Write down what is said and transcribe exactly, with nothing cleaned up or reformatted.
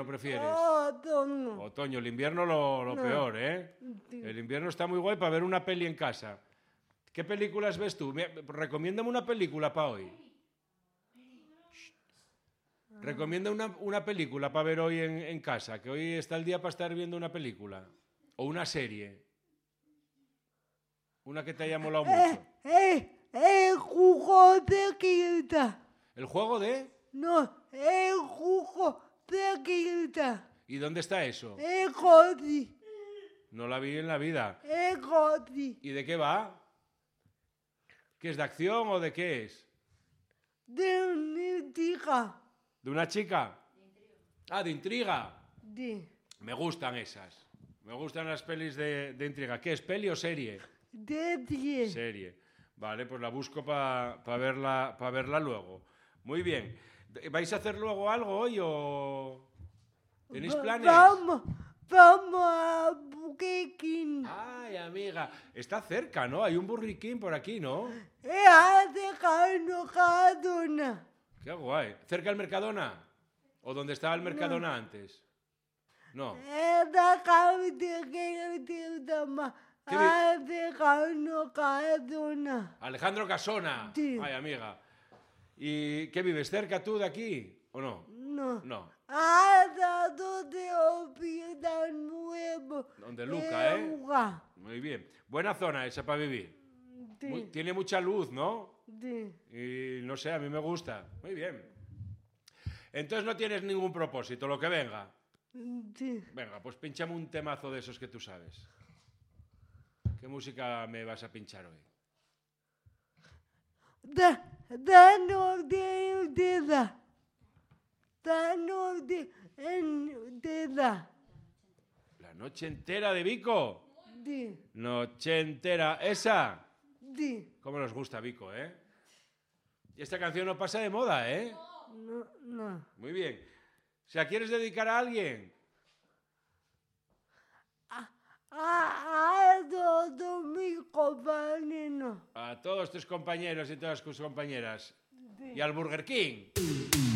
invierno prefieres? Otoño. Otoño, el invierno lo, lo No. peor, ¿eh? Sí. El invierno está muy guay para ver una peli en casa. ¿Qué películas ves tú? Mira, recomiéndame una película para hoy. Recomienda una, una película para ver hoy en, en casa, que hoy está el día para estar viendo una película. O una serie. Una que te haya molado mucho. Eh, eh, el jugo de quinta. ¿El juego de? No, el jugo de quinta. ¿Y dónde está eso? El coti. No la vi en la vida. El coti. ¿Y de qué va? ¿Qué es de acción o de qué es? De una chica. ¿De una chica? Ah, de intriga. De, Me gustan esas. Me gustan las pelis de, de intriga. ¿Qué es, peli o serie? de diez. Serie. Vale, pues la busco para pa verla, pa verla luego. Muy bien. ¿Vais a hacer luego algo hoy o tenéis planes? Vamos, vamos a Burger King. Ay, amiga. Está cerca, ¿no? Hay un Burger King por aquí, ¿no? Eh, hace carne cadona. Qué guay. ¿Cerca del Mercadona? ¿O donde estaba el Mercadona antes? No. Esta carne que te más. ¿Qué vi- Hace carne cadona. Alejandro Casona. Sí. Ay, amiga. ¿Y qué vives? ¿Cerca tú de aquí? ¿O no? No. No. Hasta donde hospital nuevo. Donde Luca, ¿eh? Luca. Muy bien. Buena zona esa para vivir. Sí, Muy- tiene mucha luz, ¿no? sí. Y no sé, a mí me gusta. Muy bien. Entonces no tienes ningún propósito, lo que venga. Sí. Venga, pues pinchame un temazo de esos que tú sabes. ¿Qué música me vas a pinchar hoy? Da, danos de utilidad. Danos de utilidad. La noche entera de Vico. Sí, Noche entera. ¿Esa? sí. ¿Cómo nos gusta Vico, eh? Y esta canción no pasa de moda, ¿eh? No, no. Muy bien. O sea, ¿quieres dedicar a alguien? A, a todos mis compañeros. A todos tus compañeros y todas tus compañeras. Y al Burger King.